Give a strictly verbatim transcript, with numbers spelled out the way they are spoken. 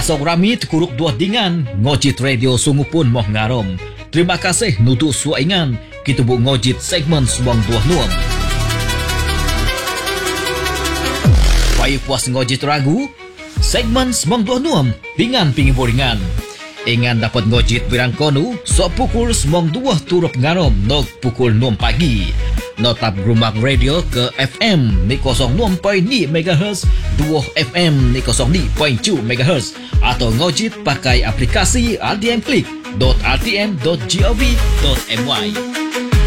Pasok rami tekuruk dua dingan, ngojit radio sungu pun moh ngarom. Terima kasih nutu suaingan, kita bu ngojit segmen suang buah nuam. Payu puas ngojit ragu, segmen suang buah nuam, dingan pingi boringan. Ingan dapat ngojit birang konu, so pukul sembilan dua turut ngarom, nok pukul enam pagi. Notap Rumak Radio ke F M ni kosong enam perpuluhan lima megahertz, dua F M ni kosong lima perpuluhan tujuh megahertz atau ngojit pakai aplikasi r t m klik dot r t m dot gov dot my.